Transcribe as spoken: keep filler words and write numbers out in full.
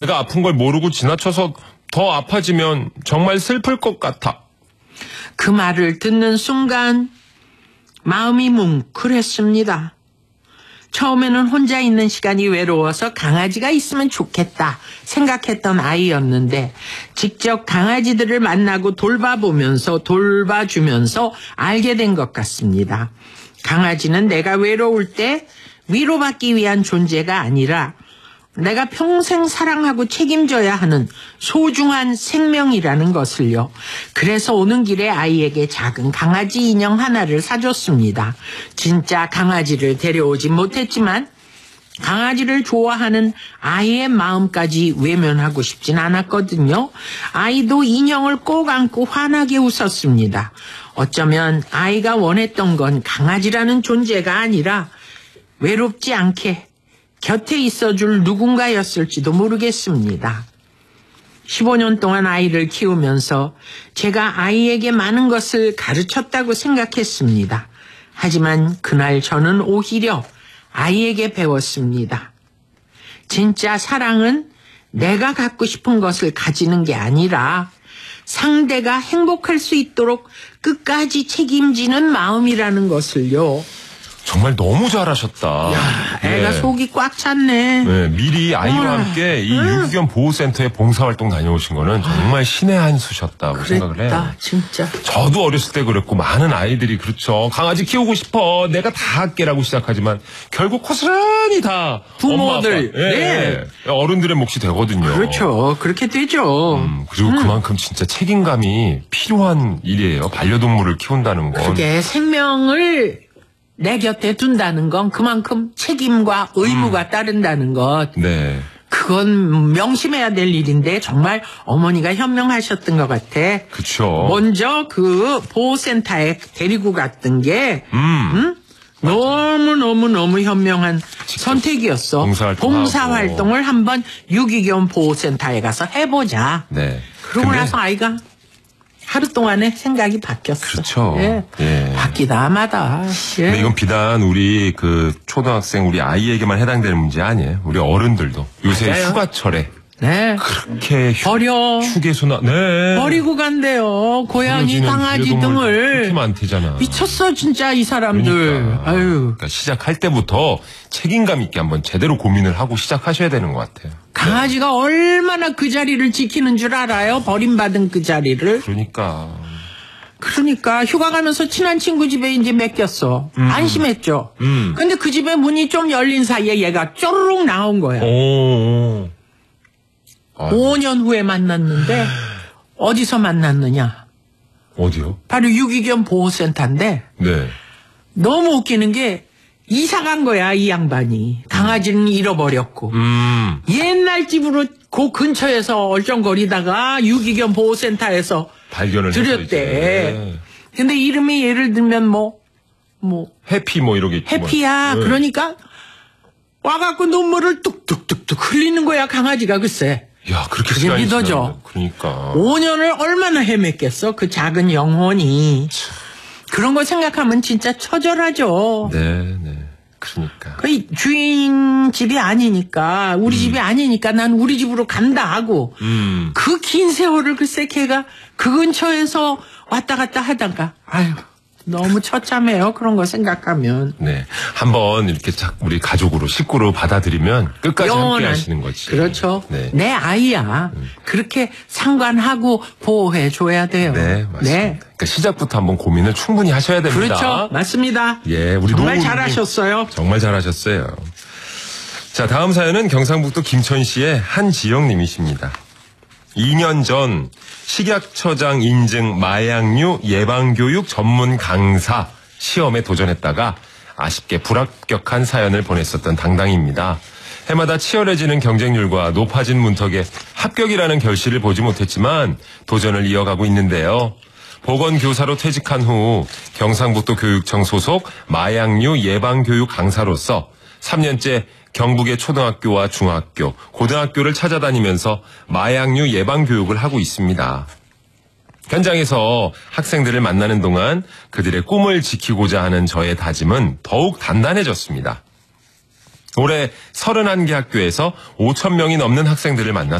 내가 아픈 걸 모르고 지나쳐서 더 아파지면 정말 슬플 것 같아. 그 말을 듣는 순간 마음이 뭉클했습니다. 처음에는 혼자 있는 시간이 외로워서 강아지가 있으면 좋겠다 생각했던 아이였는데 직접 강아지들을 만나고 돌봐보면서 돌봐주면서 알게 된 것 같습니다. 강아지는 내가 외로울 때 위로받기 위한 존재가 아니라 내가 평생 사랑하고 책임져야 하는 소중한 생명이라는 것을요. 그래서 오는 길에 아이에게 작은 강아지 인형 하나를 사줬습니다. 진짜 강아지를 데려오지 못했지만 강아지를 좋아하는 아이의 마음까지 외면하고 싶진 않았거든요. 아이도 인형을 꼭 안고 환하게 웃었습니다. 어쩌면 아이가 원했던 건 강아지라는 존재가 아니라 외롭지 않게 곁에 있어줄 누군가였을지도 모르겠습니다. 십오 년 동안 아이를 키우면서 제가 아이에게 많은 것을 가르쳤다고 생각했습니다. 하지만 그날 저는 오히려 아이에게 배웠습니다. 진짜 사랑은 내가 갖고 싶은 것을 가지는 게 아니라 상대가 행복할 수 있도록 끝까지 책임지는 마음이라는 것을요. 정말 너무 잘하셨다. 야, 애가 예. 속이 꽉 찼네. 네, 미리 아이와 아, 함께 이 음. 유기견 보호센터에 봉사활동 다녀오신 거는 정말 신의 한 수셨다고 생각을 해요. 그랬다, 진짜. 저도 어렸을 때 그랬고 많은 아이들이 그렇죠. 강아지 키우고 싶어. 내가 다 할게라고 시작하지만 결국 고스란히 다 부모들, 엄마, 아빠, 예, 네. 예. 어른들의 몫이 되거든요. 그렇죠. 그렇게 되죠. 음, 그리고 음. 그만큼 진짜 책임감이 필요한 일이에요. 반려동물을 키운다는 건. 그게 생명을 내 곁에 둔다는 건 그만큼 책임과 의무가 음. 따른다는 것. 네. 그건 명심해야 될 일인데 정말 어머니가 현명하셨던 것 같아. 그렇죠. 먼저 그 보호센터에 데리고 갔던 게 음. 음? 너무너무너무 현명한 선택이었어. 봉사활동을 한번 유기견 보호센터에 가서 해보자. 네. 그러고 근데... 나서 아이가 하루 동안에 생각이 바뀌었어. 그렇죠. 예. 예. 바뀌다 마다. 예. 근데 이건 비단 우리 그 초등학생 우리 아이에게만 해당되는 문제 아니에요. 우리 어른들도 요새 맞아요. 휴가철에 네. 그렇게 휴, 버려. 휴게소나 네. 버리고 간대요. 고양이, 강아지 등을. 그렇게 많대잖아. 미쳤어 진짜 이 사람들. 그러니까. 아유. 그러니까 시작할 때부터 책임감 있게 한번 제대로 고민을 하고 시작하셔야 되는 것 같아요. 강아지가 네. 얼마나 그 자리를 지키는 줄 알아요? 버림받은 그 자리를. 그러니까. 그러니까 휴가 가면서 친한 친구 집에 이제 맡겼어. 음. 안심했죠. 음. 근데 그 집에 문이 좀 열린 사이에 얘가 쪼르륵 나온 거야. 오. 오 년 후에 만났는데 어디서 만났느냐? 어디요? 바로 유기견 보호센터인데 네. 너무 웃기는 게 이사 간 거야 이 양반이. 강아지는 잃어버렸고 음. 옛날 집으로 그 근처에서 얼쩡거리다가 유기견 보호센터에서 발견을 들였대. 근데 이름이 예를 들면 뭐 뭐 해피 뭐 이러게 해피야. 뭐. 그러니까 와갖고 눈물을 뚝뚝뚝뚝 흘리는 거야 강아지가. 글쎄. 야, 그렇게 그게 믿어져. 그러니까. 오 년을 얼마나 헤맸겠어, 그 작은 영혼이. 참. 그런 거 생각하면 진짜 처절하죠. 네, 네. 그러니까. 그 주인 집이 아니니까, 우리 음. 집이 아니니까 난 우리 집으로 간다 하고, 음. 그 긴 세월을 글쎄 걔가 그 근처에서 왔다 갔다 하다가, 아유. 너무 처참해요. 그런 거 생각하면. 네. 한번 이렇게 우리 가족으로, 식구로 받아들이면 끝까지 영원한, 함께 하시는 거지. 그렇죠. 네. 내 아이야. 음. 그렇게 상관하고 보호해줘야 돼요. 네, 맞습니다. 네. 그러니까 시작부터 한번 고민을 충분히 하셔야 됩니다. 그렇죠. 맞습니다. 예, 우리 정말 잘하셨어요. 정말 잘하셨어요. 자, 다음 사연은 경상북도 김천시의 한지영님이십니다. 이 년 전 식약처장 인증 마약류 예방교육 전문 강사 시험에 도전했다가 아쉽게 불합격한 사연을 보냈었던 당당입니다. 해마다 치열해지는 경쟁률과 높아진 문턱에 합격이라는 결실을 보지 못했지만 도전을 이어가고 있는데요. 보건교사로 퇴직한 후 경상북도 교육청 소속 마약류 예방교육 강사로서 삼 년째 경북의 초등학교와 중학교, 고등학교를 찾아다니면서 마약류 예방 교육을 하고 있습니다. 현장에서 학생들을 만나는 동안 그들의 꿈을 지키고자 하는 저의 다짐은 더욱 단단해졌습니다. 올해 서른한 개 학교에서 오천 명이 넘는 학생들을 만났습니다.